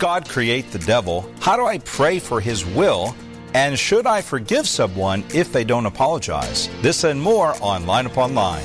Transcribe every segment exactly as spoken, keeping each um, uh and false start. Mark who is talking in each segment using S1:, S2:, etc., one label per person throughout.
S1: God create the devil? How do I pray for his will? And should I forgive someone if they don't apologize? This and more on Line Upon Line.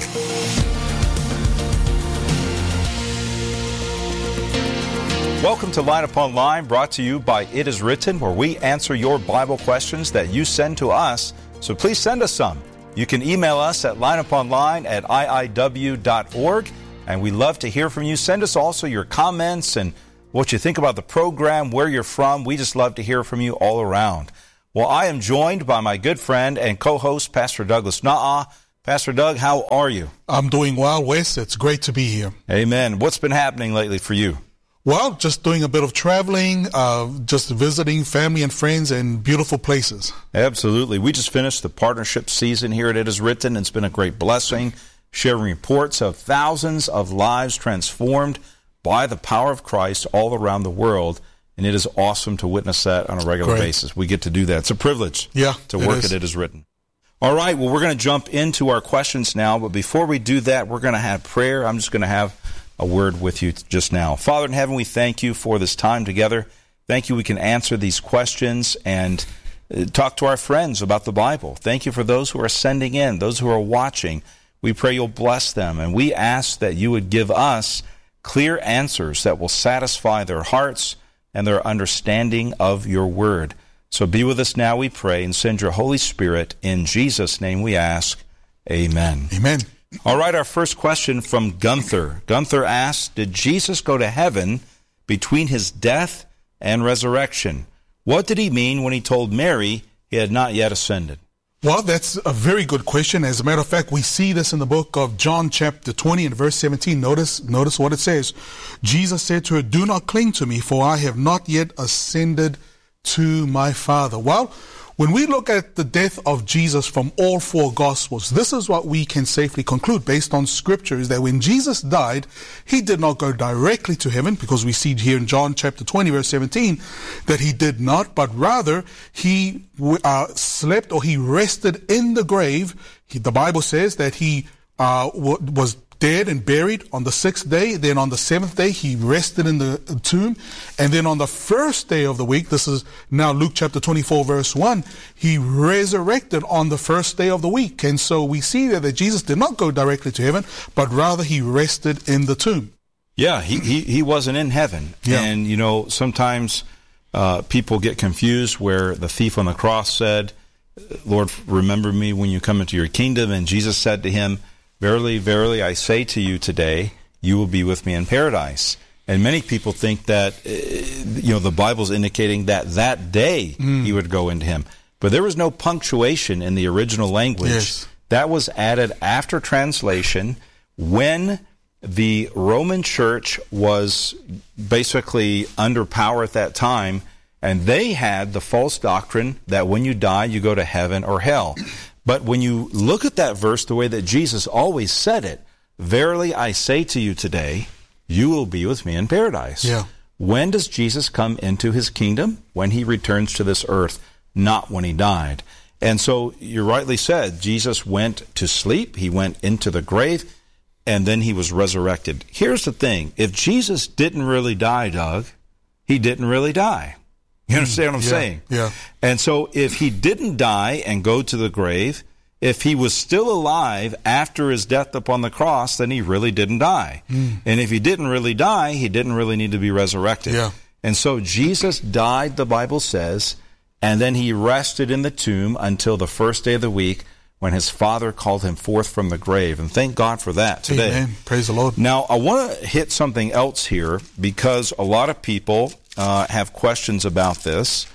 S1: Welcome to Line Upon Line, brought to you by It Is Written, where we answer your Bible questions that you send to us. So please send us some. You can email us at lineuponline at I I W dot org, and we love to hear from you. Send us also your comments and what you think about the program, where you're from. We just love to hear from you all around. Well, I am joined by my good friend and co-host, Pastor Douglas Na'a. Pastor Doug, how are you?
S2: I'm doing well, Wes. It's great to be here.
S1: Amen. What's been happening lately for you?
S2: Well, just doing a bit of traveling, uh, just visiting family and friends in beautiful places.
S1: Absolutely. We just finished the partnership season here at It Is Written. It's been a great blessing, sharing reports of thousands of lives transformed by the power of Christ all around the world. And it is awesome to witness that on a regular
S2: Great.
S1: basis. We get to do that. It's a privilege
S2: yeah,
S1: to work at It Is Written. All right, well, we're going to jump into our questions now. But before we do that, we're going to have prayer. I'm just going to have a word with you just now. Father in heaven, we thank you for this time together. Thank you we can answer these questions and talk to our friends about the Bible. Thank you for those who are sending in, those who are watching. We pray you'll bless them, and we ask that you would give us clear answers that will satisfy their hearts and their understanding of your word. So be with us now, we pray, and send your Holy Spirit. In Jesus' name we ask, amen.
S2: Amen.
S1: All right, our first question from Gunther. Gunther asks, did Jesus go to heaven between his death and resurrection? What did he mean when he told Mary he had not yet ascended?
S2: Well, that's a very good question. As a matter of fact, we see this in the book of John chapter twenty and verse seventeen. Notice, notice what it says. Jesus said to her, do not cling to me, for I have not yet ascended to my Father. Well, when we look at the death of Jesus from all four Gospels, this is what we can safely conclude based on Scripture, is that when Jesus died, he did not go directly to heaven, because we see here in John chapter twenty, verse seventeen, that he did not, but rather he uh, slept, or he rested in the grave. He, the Bible says that he uh, w- was dead and buried on the sixth day. Then on the seventh day, he rested in the tomb. And then on the first day of the week, this is now Luke chapter twenty-four, verse one, he resurrected on the first day of the week. And so we see there that Jesus did not go directly to heaven, but rather he rested in the tomb.
S1: Yeah, he, he, he wasn't in heaven.
S2: Yeah.
S1: And, you know, sometimes uh, people get confused where the thief on the cross said, Lord, remember me when you come into your kingdom. And Jesus said to him, verily, verily, I say to you today, you will be with me in paradise. And many people think that, uh, you know, the Bible's indicating that that day mm. he would go into him. But there was no punctuation in the original language.
S2: Yes.
S1: That was added after translation when the Roman Church was basically under power at that time, and they had the false doctrine that when you die, you go to heaven or hell. But when you look at that verse the way that Jesus always said it, verily I say to you today, you will be with me in paradise.
S2: Yeah.
S1: When does Jesus come into his kingdom? When he returns to this earth, not when he died. And so you rightly said, Jesus went to sleep, he went into the grave, and then he was resurrected. Here's the thing, if Jesus didn't really die, Doug, he didn't really die. You understand what I'm
S2: yeah,
S1: saying?
S2: Yeah.
S1: And so if he didn't die and go to the grave, if he was still alive after his death upon the cross, then he really didn't die. Mm. And if he didn't really die, he didn't really need to be resurrected.
S2: Yeah.
S1: And so Jesus died, the Bible says, and then he rested in the tomb until the first day of the week when his Father called him forth from the grave. And thank God for that today.
S2: Amen. Praise the Lord.
S1: Now, I want to hit something else here, because a lot of people Uh, have questions about this.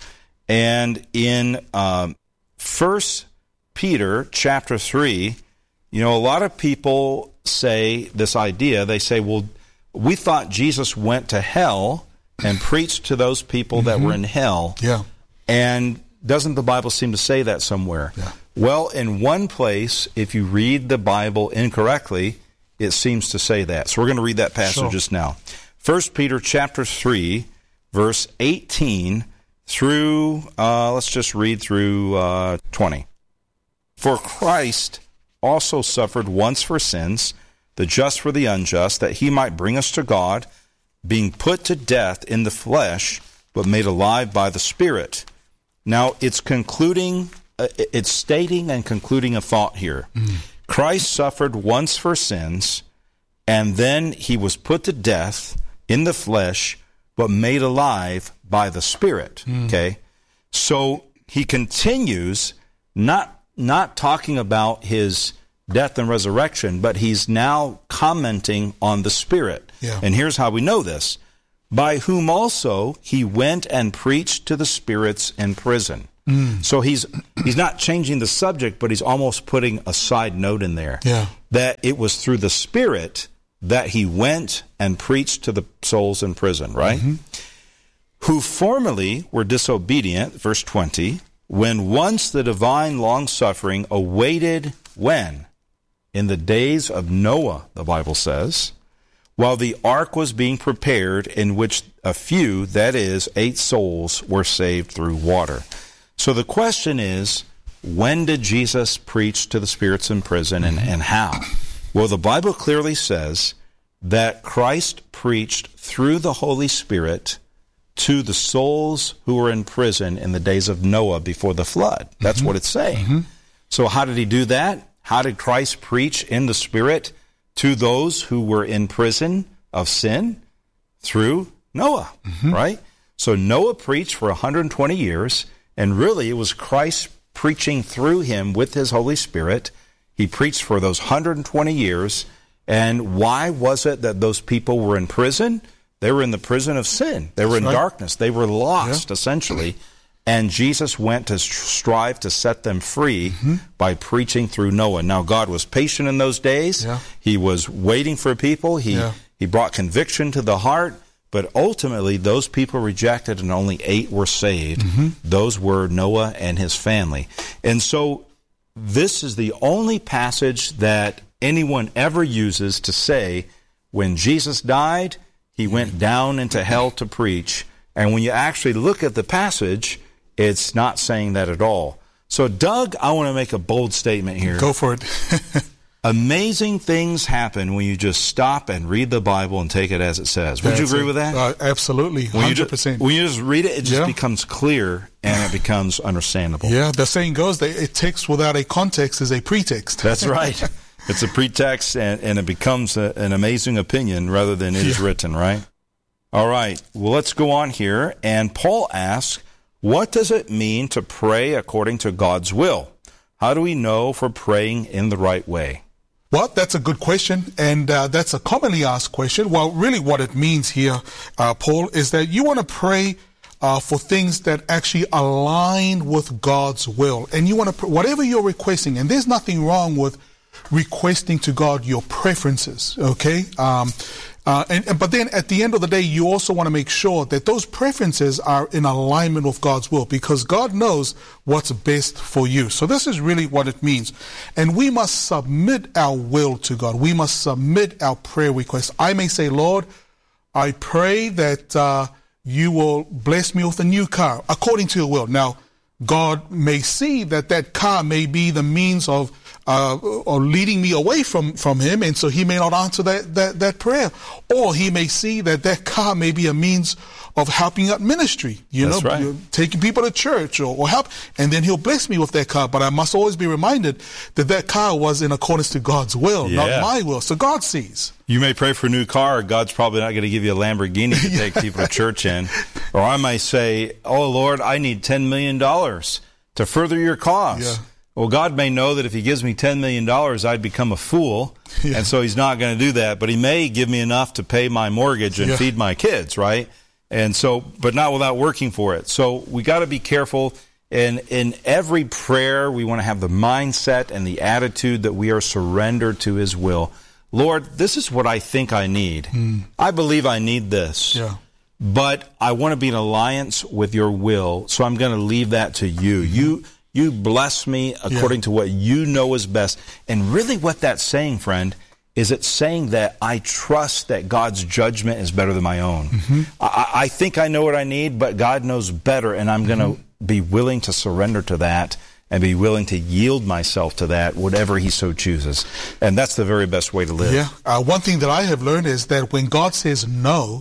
S1: And in um, First Peter chapter three, you know, a lot of people say this idea. They say, well, we thought Jesus went to hell and preached to those people mm-hmm. that were in hell.
S2: Yeah.
S1: And doesn't the Bible seem to say that somewhere?
S2: Yeah.
S1: Well, in one place, if you read the Bible incorrectly, it seems to say that. So we're going to read that passage
S2: Sure.
S1: just now. First Peter chapter three, verse eighteen through, uh, let's just read through uh, twenty. For Christ also suffered once for sins, the just for the unjust, that he might bring us to God, being put to death in the flesh, but made alive by the Spirit. Now, it's concluding, uh, it's stating and concluding a thought here. Mm. Christ suffered once for sins, and then he was put to death in the flesh, but made alive by the Spirit. Mm. Okay? So he continues, not, not talking about his death and resurrection, but he's now commenting on the Spirit.
S2: Yeah.
S1: And here's how we know this. By whom also he went and preached to the spirits in prison. Mm. So he's he's not changing the subject, but he's almost putting a side note in there.
S2: Yeah.
S1: That it was through the Spirit that he went and preached to the souls in prison, right? Mm-hmm. Who formerly were disobedient, verse twenty, when once the divine long-suffering awaited when? In the days of Noah, the Bible says, while the ark was being prepared, in which a few, that is, eight souls, were saved through water. So the question is, when did Jesus preach to the spirits in prison, and, and how? Well, the Bible clearly says that Christ preached through the Holy Spirit to the souls who were in prison in the days of Noah before the flood. That's mm-hmm. what it's saying. Mm-hmm. So how did he do that? How did Christ preach in the Spirit to those who were in prison of sin? Through Noah, mm-hmm. right? So Noah preached for one hundred twenty years, and really it was Christ preaching through him with his Holy Spirit. He preached for those one hundred twenty years. And why was it that those people were in prison? They were in the prison of sin. They were That's in right. darkness. They were lost, yeah. essentially. And Jesus went to strive to set them free mm-hmm. by preaching through Noah. Now, God was patient in those days. Yeah. He was waiting for people. He yeah. he brought conviction to the heart. But ultimately, those people rejected, and only eight were saved. Mm-hmm. Those were Noah and his family. And so this is the only passage that anyone ever uses to say, when Jesus died, he went down into hell to preach. And when you actually look at the passage, it's not saying that at all. So, Doug, I want to make a bold statement here.
S2: Go for it.
S1: Amazing things happen when you just stop and read the Bible and take it as it says. Would That's you agree
S2: it.
S1: with that?
S2: Uh, absolutely, one hundred percent.
S1: When you, just, when you just read it, it just
S2: yeah.
S1: becomes clear and it becomes understandable.
S2: Yeah, the saying goes that a text without a context is a pretext.
S1: That's right. It's a pretext, and, and it becomes a, an amazing opinion rather than it yeah. is written, right? All right, well, let's go on here. And Paul asks, what does it mean to pray according to God's will? How do we know if we're praying in the right way?
S2: Well, that's a good question, and uh, that's a commonly asked question. Well, really what it means here, uh, Paul, is that you want to pray uh, for things that actually align with God's will. And you want to, whatever you're requesting, and there's nothing wrong with requesting to God your preferences, okay? Um, uh, and, and but then at the end of the day, you also want to make sure that those preferences are in alignment with God's will, because God knows what's best for you. So this is really what it means. And we must submit our will to God. We must submit our prayer requests. I may say, Lord, I pray that uh, you will bless me with a new car according to your will. Now, God may see that that car may be the means of uh, or leading me away from, from him, and so he may not answer that, that, that prayer. Or he may see that that car may be a means of helping out ministry, you
S1: That's
S2: know,
S1: right.
S2: taking people to church or, or help, and then he'll bless me with that car. But I must always be reminded that that car was in accordance to God's will, yeah. not my will. So God sees.
S1: You may pray for a new car. God's probably not going to give you a Lamborghini to take people to church in. Or I might say, oh, Lord, I need ten million dollars to further your cause. Yeah. Well, God may know that if he gives me ten million dollars, I'd become a fool. Yeah. And so he's not going to do that. But he may give me enough to pay my mortgage and yeah. feed my kids, right? And so, but not without working for it. So we got to be careful. And in every prayer, we want to have the mindset and the attitude that we are surrendered to his will. Lord, this is what I think I need. Mm. I believe I need this. Yeah. But I want to be in alliance with your will, so I'm going to leave that to you. Mm-hmm. You you bless me according yeah. to what you know is best. And really what that's saying, friend, is it's saying that I trust that God's judgment is better than my own. Mm-hmm. I, I think I know what I need, but God knows better, and I'm mm-hmm. going to be willing to surrender to that and be willing to yield myself to that, whatever he so chooses. And that's the very best way to live.
S2: Yeah. Uh, one thing that I have learned is that when God says no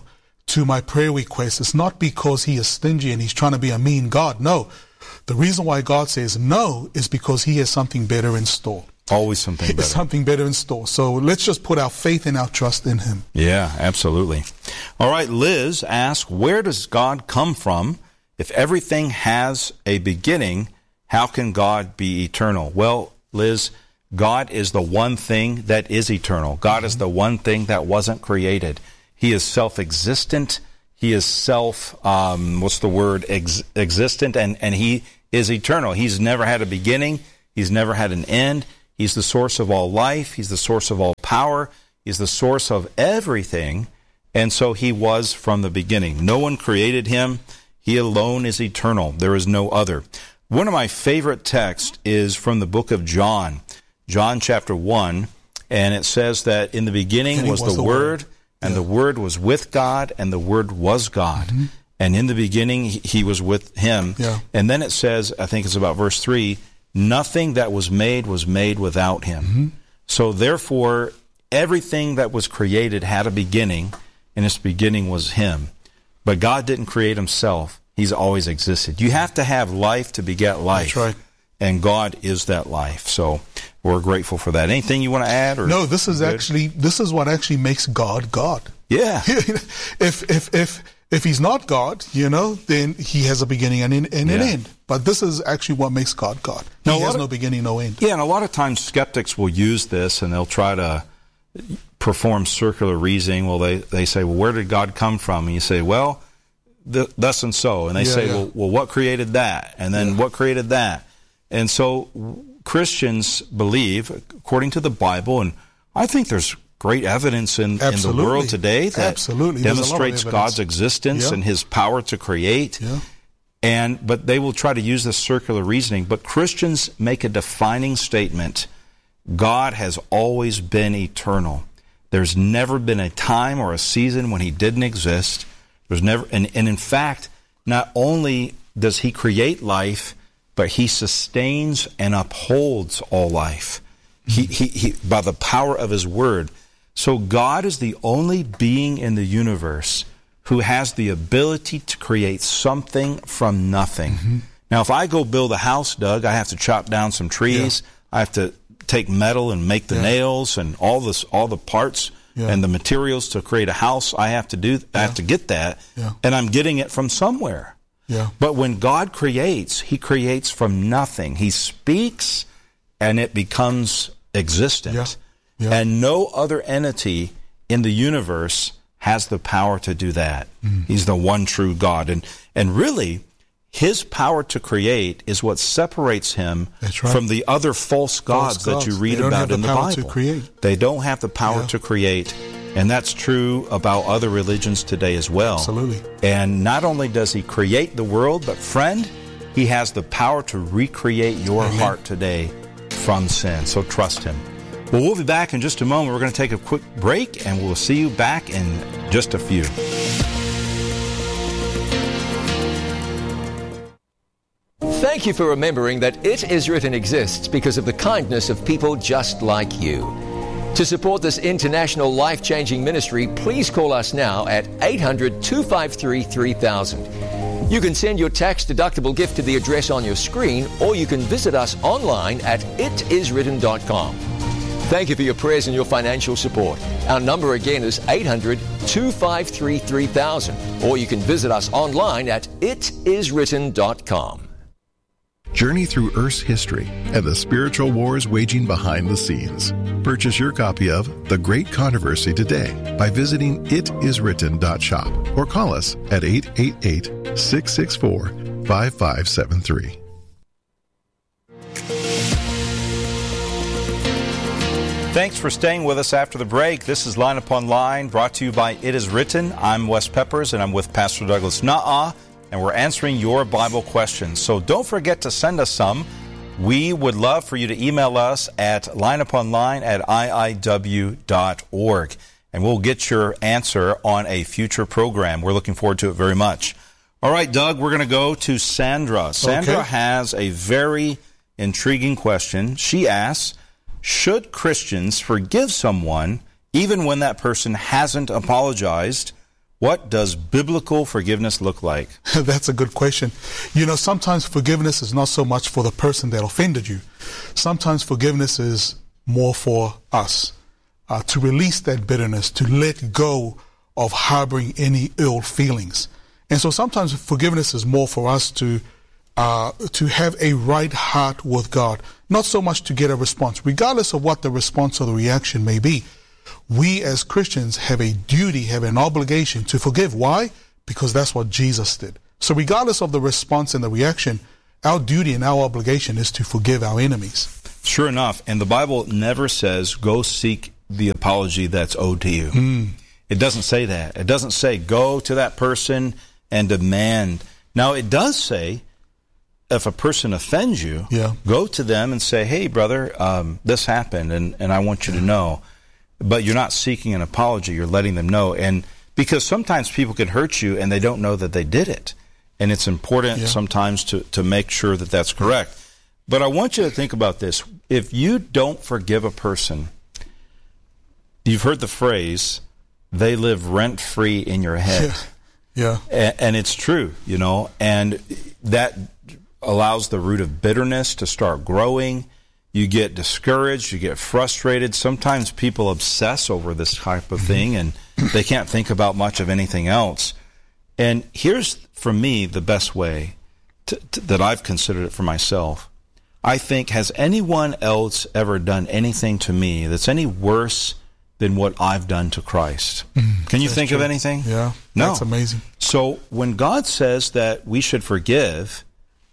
S2: to my prayer request, it's not because he is stingy and he's trying to be a mean God. No. The reason why God says no is because he has something better in store.
S1: Always something better.
S2: Something better in store. So let's just put our faith and our trust in him.
S1: Yeah, absolutely. All right, Liz asks, where does God come from? If everything has a beginning, how can God be eternal? Well, Liz, God is the one thing that is eternal. God mm-hmm. is the one thing that wasn't created. He is self-existent. He is self, um, what's the word, Ex- existent, and, and he is eternal. He's never had a beginning. He's never had an end. He's the source of all life. He's the source of all power. He's the source of everything. And so he was from the beginning. No one created him. He alone is eternal. There is no other. One of my favorite texts is from the book of John, John chapter one, and it says that in the beginning was, was the, the Word, word and yeah. the Word was with God, and the Word was God. Mm-hmm. And in the beginning, he was with him. Yeah. And then it says, I think it's about verse three, nothing that was made was made without him. Mm-hmm. So therefore, everything that was created had a beginning, and its beginning was him. But God didn't create himself. He's always existed. You have to have life to beget life.
S2: That's right.
S1: And God is that life. So we're grateful for that. Anything you want to add? Or
S2: no, this is
S1: good?
S2: actually, this is what actually makes God God.
S1: Yeah.
S2: if, if, if, if he's not God, you know, then he has a beginning and, an, and yeah. an end. But this is actually what makes God God. He now, has no of, beginning, no end.
S1: Yeah, and a lot of times skeptics will use this and they'll try to perform circular reasoning. Well, they, they say, well, where did God come from? And you say, well, th- thus and so. And they yeah, say, yeah. well, well, what created that? And then yeah. what created that? And so Christians believe, according to the Bible, and I think there's great evidence in, in the world today that
S2: Absolutely.
S1: demonstrates God's existence yeah. and his power to create.
S2: Yeah.
S1: And but they will try to use this circular reasoning. But Christians make a defining statement. God has always been eternal. There's never been a time or a season when he didn't exist. There's never, and, and in fact, not only does he create life, but he sustains and upholds all life. He, he, he, by the power of his word. So God is the only being in the universe who has the ability to create something from nothing. Mm-hmm. Now, if I go build a house, Doug, I have to chop down some trees. Yeah. I have to take metal and make the yeah. nails and all this, all the parts yeah. and the materials to create a house. I have to do. I yeah. have to get that, yeah. and I'm getting it from somewhere.
S2: Yeah.
S1: But when God creates, he creates from nothing. He speaks, and it becomes existent.
S2: Yeah. Yeah.
S1: And no other entity in the universe has the power to do that. Mm. He's the one true God. And and really, his power to create is what separates him
S2: That's right.
S1: from the other false gods, false gods that you read about in the, the Bible.
S2: To create.
S1: They don't have the power
S2: yeah.
S1: to create. And that's true about other religions today as well.
S2: Absolutely.
S1: And not only does he create the world, but friend, he has the power to recreate your Amen. Heart today from sin. So trust him. Well, we'll be back in just a moment. We're going to take a quick break, and we'll see you back in just a few.
S3: Thank you for remembering that It Is Written exists because of the kindness of people just like you. To support this international life-changing ministry, please call us now at eight hundred, two five three, three thousand. You can send your tax-deductible gift to the address on your screen, or you can visit us online at it is written dot com. Thank you for your prayers and your financial support. Our number again is eight hundred, two five three, three thousand, or you can visit us online at it is written dot com.
S4: Journey through Earth's history and the spiritual wars waging behind the scenes. Purchase your copy of The Great Controversy today by visiting it is written dot shop or call us at eight eight eight, six six four, five five seven three.
S1: Thanks for staying with us after the break. This is Line Upon Line, brought to you by It Is Written. I'm Wes Peppers, and I'm with Pastor Douglas Na'a, and we're answering your Bible questions. So don't forget to send us some. We would love for you to email us at lineuponline at I I W dot org, and we'll get your answer on a future program. We're looking forward to it very much. All right, Doug, we're going to go to Sandra. Sandra okay. has a very intriguing question. She asks, should Christians forgive someone even when that person hasn't apologized What does biblical forgiveness look like?
S2: That's a good question. You know, sometimes forgiveness is not so much for the person that offended you. Sometimes forgiveness is more for us, uh, to release that bitterness, to let go of harboring any ill feelings. And so sometimes forgiveness is more for us to uh, to have a right heart with God, not so much to get a response, regardless of what the response or the reaction may be. We as Christians have a duty, have an obligation to forgive. Why? Because that's what Jesus did. So regardless of the response and the reaction, our duty and our obligation is to forgive our enemies.
S1: Sure enough, and the Bible never says, go seek the apology that's owed to you. Mm. It doesn't say that. It doesn't say, go to that person and demand. Now, it does say, if a person offends you,
S2: yeah.
S1: go to them and say, hey, brother, um, this happened, and, and I want you to know. But you're not seeking an apology. You're letting them know. And because sometimes people can hurt you and they don't know that they did it. And it's important yeah. sometimes to, to make sure that that's correct. But I want you to think about this. If you don't forgive a person, you've heard the phrase, they live rent-free in your head.
S2: Yeah. yeah.
S1: And, and it's true, you know, and that allows the root of bitterness to start growing. You get discouraged, you get frustrated. Sometimes people obsess over this type of thing, and they can't think about much of anything else. And here's, for me, the best way to, to, that I've considered it for myself. I think, has anyone else ever done anything to me that's any worse than what I've done to Christ? Mm, Can you think true. of anything?
S2: Yeah,
S1: no.
S2: That's amazing.
S1: So when God says that we should forgive,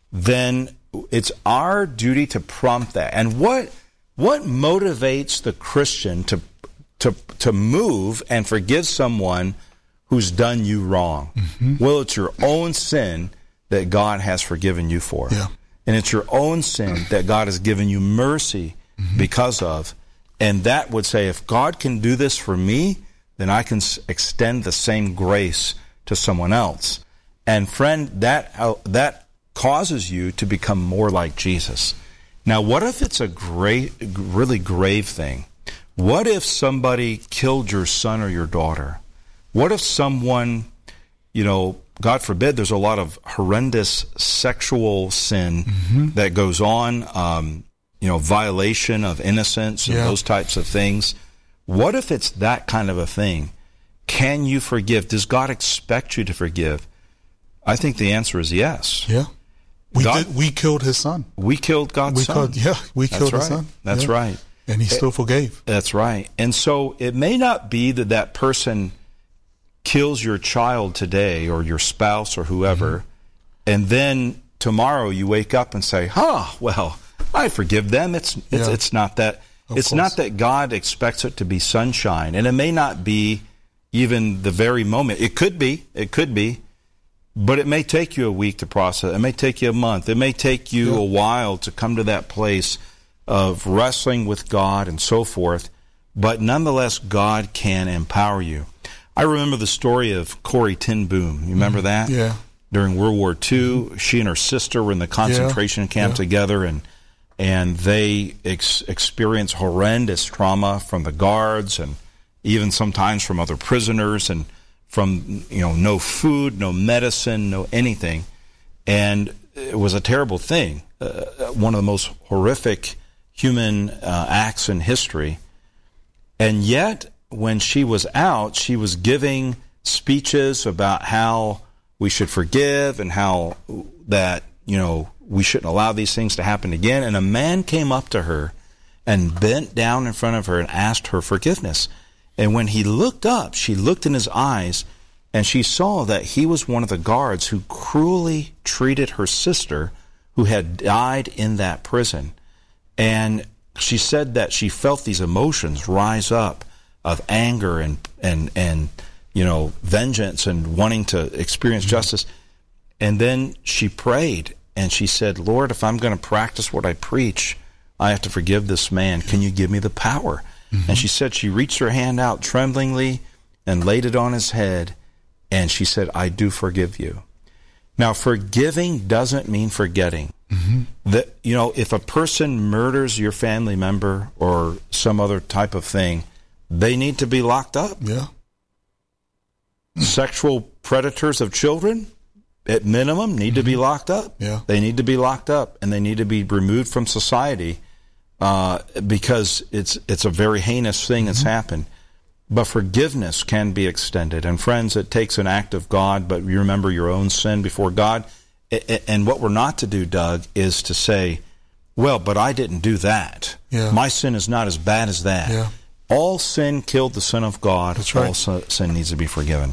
S1: then it's our duty to prompt that. And what what motivates the Christian to to to move and forgive someone who's done you wrong? Mm-hmm. Well, it's your own sin that God has forgiven you for.
S2: Yeah.
S1: And it's your own sin that God has given you mercy mm-hmm. because of. And that would say, if God can do this for me, then I can s- extend the same grace to someone else. And friend, that uh, that causes you to become more like Jesus. Now, what if it's a great, really grave thing? What if somebody killed your son or your daughter? What if someone, you know, God forbid, there's a lot of horrendous sexual sin mm-hmm. that goes on, um, you know, violation of innocence and
S2: yeah.
S1: those types of things. What if it's that kind of a thing? Can you forgive? Does God expect you to forgive? I think the answer is yes.
S2: Yeah. We
S1: God,
S2: did, we killed his son.
S1: We killed God's
S2: we
S1: son.
S2: Killed, yeah, we
S1: That's
S2: killed
S1: right.
S2: his son.
S1: That's
S2: yeah.
S1: right.
S2: And he still it, forgave.
S1: That's right. And so it may not be that that person kills your child today or your spouse or whoever, mm-hmm. and then tomorrow you wake up and say, huh, well, I forgive them. It's it's,
S2: yeah.
S1: it's not that.
S2: Of
S1: it's
S2: course.
S1: not that God expects it to be sunshine. And it may not be even the very moment. It could be. It could be. But it may take you a week to process. It may take you a month. It may take you
S2: yeah.
S1: a while to come to that place of wrestling with God and so forth. But nonetheless, God can empower you. I remember the story of Corrie ten Boom. You remember that?
S2: Yeah.
S1: During World War Two, mm-hmm. she and her sister were in the concentration
S2: yeah.
S1: camp
S2: yeah.
S1: together, and and they ex- experienced horrendous trauma from the guards and even sometimes from other prisoners, and from, you know, no food, no medicine, no anything. And it was a terrible thing, uh, one of the most horrific human uh, acts in history. And yet, when she was out, she was giving speeches about how we should forgive and how that, you know, we shouldn't allow these things to happen again. And a man came up to her and bent down in front of her and asked her forgiveness. And when he looked up, she looked in his eyes, and she saw that he was one of the guards who cruelly treated her sister who had died in that prison. And she said that she felt these emotions rise up of anger and, and, and you know, vengeance and wanting to experience mm-hmm. justice. And then she prayed, and she said, Lord, if I'm going to practice what I preach, I have to forgive this man. Can you give me the power? Mm-hmm. And she said she reached her hand out tremblingly and laid it on his head, and she said, I do forgive you. Now, forgiving doesn't mean forgetting. Mm-hmm. That, you know, if a person murders your family member or some other type of thing, they need to be locked up.
S2: Yeah.
S1: Sexual predators of children, at minimum, need mm-hmm. to be locked up.
S2: Yeah.
S1: They need to be locked up, and they need to be removed from society uh, because it's it's a very heinous thing mm-hmm. that's happened. But forgiveness can be extended. And friends, it takes an act of God, but you remember your own sin before God. And what we're not to do, Doug, is to say, well, but I didn't do that.
S2: Yeah.
S1: My sin is not as bad as that.
S2: Yeah.
S1: All sin killed the Son of God.
S2: That's right.
S1: All sin needs to be forgiven.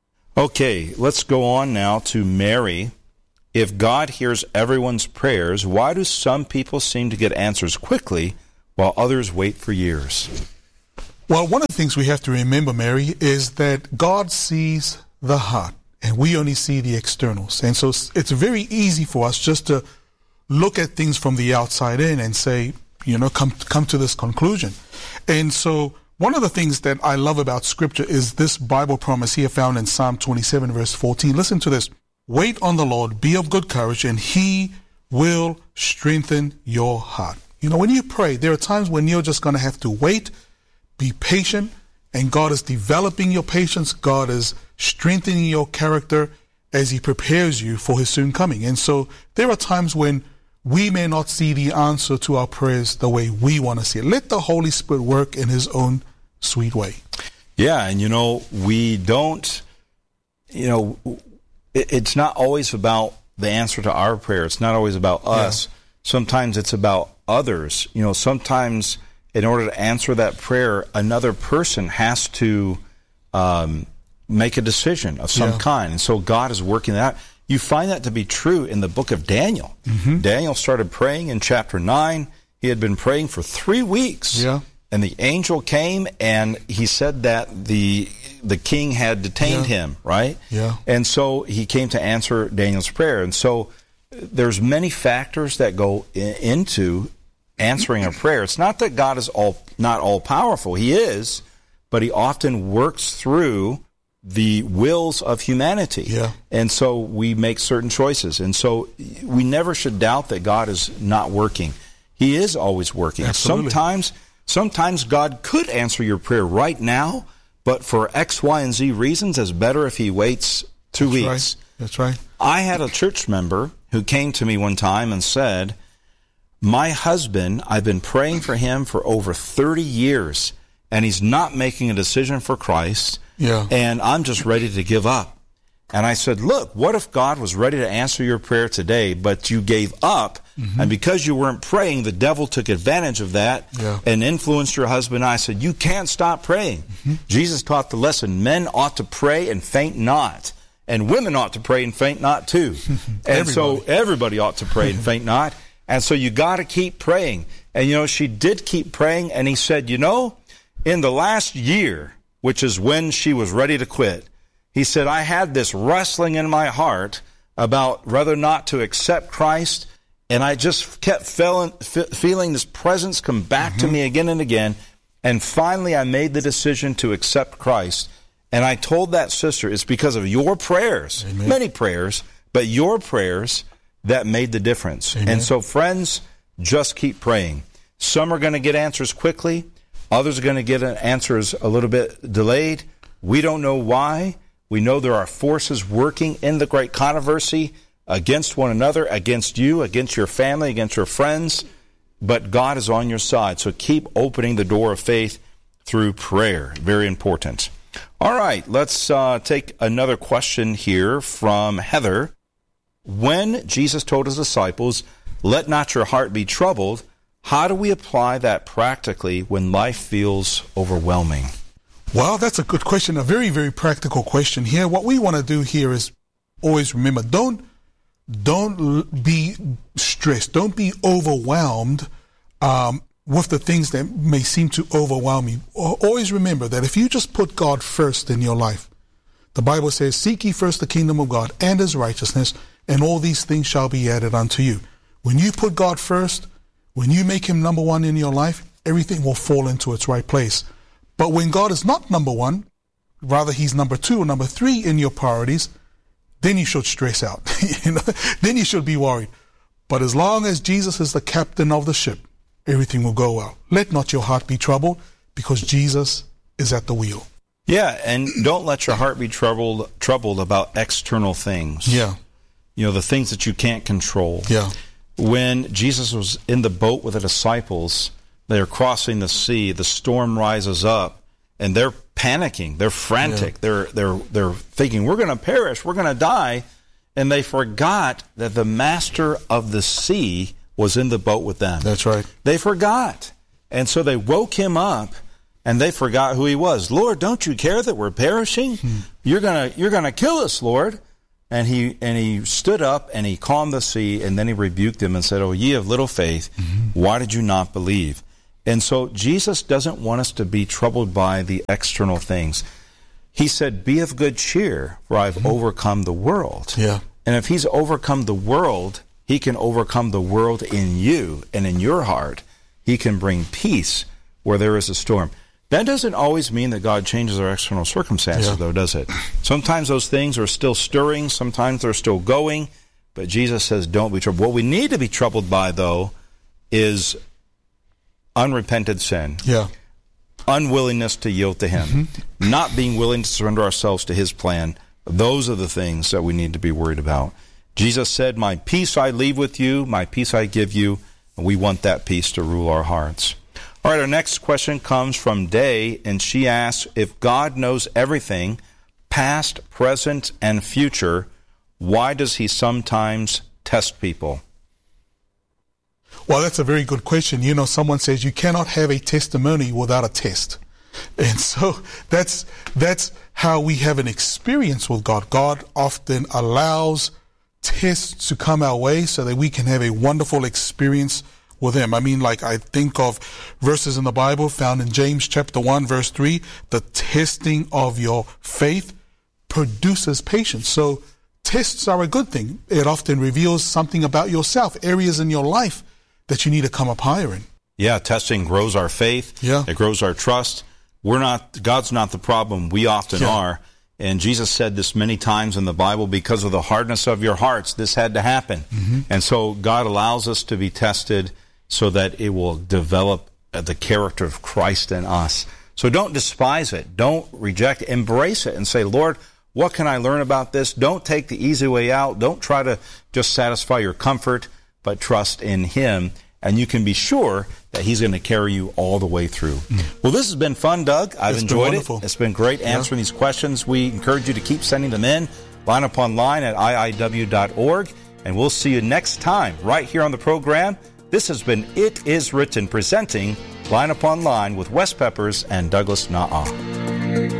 S1: Okay, let's go on now to Mary. If God hears everyone's prayers, why do some people seem to get answers quickly while others wait for years?
S2: Well, one of the things we have to remember, Mary, is that God sees the heart, and we only see the externals. And so it's very easy for us just to look at things from the outside in and say, you know, come come to this conclusion. And so one of the things that I love about Scripture is this Bible promise here found in Psalm twenty-seven, verse fourteen. Listen to this. Wait on the Lord, be of good courage, and He will strengthen your heart. You know, when you pray, there are times when you're just going to have to wait, be patient, and God is developing your patience. God is strengthening your character as He prepares you for His soon coming. And so there are times when we may not see the answer to our prayers the way we want to see it. Let the Holy Spirit work in His own sweet way.
S1: Yeah, and you know, we don't, you know, it, it's not always about the answer to our prayer. It's not always about us. Yeah. Sometimes it's about others. You know, sometimes in order to answer that prayer, another person has to um, make a decision of some
S2: yeah.
S1: kind. And so God is working that out. You find that to be true in the book of Daniel.
S2: Mm-hmm.
S1: Daniel started praying in chapter nine. He had been praying for three weeks.
S2: Yeah.
S1: And the angel came, and he said that the the king had detained
S2: yeah.
S1: him, right?
S2: Yeah.
S1: And so he came to answer Daniel's prayer. And so there's many factors that go in, into answering a prayer. It's not that God is all not all powerful. He is, but He often works through the wills of humanity.
S2: Yeah.
S1: And so we make certain choices. And so we never should doubt that God is not working. He is always working.
S2: Absolutely.
S1: Sometimes sometimes God could answer your prayer right now, but for X, Y, and Z reasons, it's better if He waits two
S2: That's
S1: weeks.
S2: Right. That's right.
S1: I had a church member who came to me one time and said, my husband, I've been praying for him for over thirty years, and he's not making a decision for Christ,
S2: yeah.
S1: and I'm just ready to give up. And I said, look, what if God was ready to answer your prayer today, but you gave up, mm-hmm. and because you weren't praying, the devil took advantage of that
S2: yeah.
S1: and influenced your husband? I said, you can't stop praying. Mm-hmm. Jesus taught the lesson, men ought to pray and faint not, and women ought to pray and faint not too. And so everybody ought to pray and faint not. And so you got to keep praying. And, you know, she did keep praying, and he said, you know, in the last year, which is when she was ready to quit, he said, I had this wrestling in my heart about whether or not to accept Christ, and I just kept feeling, feeling this presence come back mm-hmm. to me again and again, and finally I made the decision to accept Christ. And I told that sister, it's because of your prayers, Amen. Many prayers, but your prayers that made the difference.
S2: Amen.
S1: And so, friends, just keep praying. Some are going to get answers quickly. Others are going to get answers a little bit delayed. We don't know why. We know there are forces working in the great controversy against one another, against you, against your family, against your friends. But God is on your side. So keep opening the door of faith through prayer. Very important. All right, let's uh, take another question here from Heather. When Jesus told His disciples, let not your heart be troubled, how do we apply that practically when life feels overwhelming?
S2: Well, that's a good question, a very, very practical question here. What we want to do here is always remember, don't, don't be stressed, don't be overwhelmed um, with the things that may seem to overwhelm you. Always remember that if you just put God first in your life, the Bible says, seek ye first the kingdom of God and His righteousness, and all these things shall be added unto you. When you put God first, when you make Him number one in your life, everything will fall into its right place. But when God is not number one, rather He's number two or number three in your priorities, then you should stress out. you know, then you should be worried. But as long as Jesus is the captain of the ship, everything will go well. Let not your heart be troubled, because Jesus is at the wheel.
S1: Yeah, and don't let your heart be troubled troubled about external things.
S2: Yeah.
S1: You know, the things that you can't control.
S2: Yeah.
S1: When Jesus was in the boat with the disciples, they're crossing the sea, the storm rises up, and they're panicking. They're frantic. Yeah. They're they're they're thinking, we're going to perish, we're going to die. And they forgot that the master of the sea was in the boat with them.
S2: That's right.
S1: They forgot. And so they woke him up, and they forgot who he was. Lord, don't you care that we're perishing? Hmm. You're gonna you're gonna kill us, Lord. And he and he stood up and he calmed the sea, and then he rebuked them and said, "Oh, ye of little faith, mm-hmm. why did you not believe?" And so Jesus doesn't want us to be troubled by the external things. He said, "Be of good cheer, for I've mm-hmm. overcome the world."
S2: Yeah.
S1: And if he's overcome the world, he can overcome the world in you and in your heart. He can bring peace where there is a storm. That doesn't always mean that God changes our external circumstances, yeah. though, does it? Sometimes those things are still stirring. Sometimes they're still going. But Jesus says, don't be troubled. What we need to be troubled by, though, is unrepented sin.
S2: Yeah.
S1: Unwillingness to yield to him. Mm-hmm. Not being willing to surrender ourselves to his plan. Those are the things that we need to be worried about. Jesus said, my peace I leave with you, my peace I give you. And we want that peace to rule our hearts. All right, our next question comes from Day, and she asks, if God knows everything, past, present, and future, why does he sometimes test people?
S2: Well, that's a very good question. You know, someone says you cannot have a testimony without a test. And so that's that's how we have an experience with God. God often allows tests to come our way so that we can have a wonderful experience with him. I mean, like I think of verses in the Bible found in James chapter one, verse three, the testing of your faith produces patience. So tests are a good thing. It often reveals something about yourself, areas in your life that you need to come up higher in.
S1: Yeah, testing grows our faith.
S2: Yeah.
S1: It grows our trust. We're not, God's not the problem. We often
S2: yeah.
S1: are. And Jesus said this many times in the Bible, because of the hardness of your hearts, this had to happen. Mm-hmm. And so God allows us to be tested so that it will develop the character of Christ in us. So don't despise it. Don't reject it. Embrace it and say, Lord, what can I learn about this? Don't take the easy way out. Don't try to just satisfy your comfort, but trust in him. And you can be sure that he's going to carry you all the way through. Mm. Well, this has been fun, Doug. I've
S2: it's
S1: enjoyed
S2: it.
S1: It's been great answering yeah. these questions. We encourage you to keep sending them in. Line up online at I I W dot org. And we'll see you next time right here on the program. This has been It Is Written, presenting Line Up Online with Wes Peppers and Douglas Na'a.